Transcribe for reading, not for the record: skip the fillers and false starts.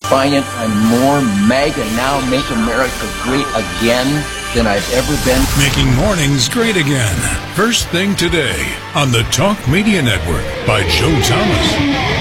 defiant. I'm more MAGA now, make America great again, than I've ever been. Making mornings great again. First thing today on the Talk Media Network by Joe Thomas.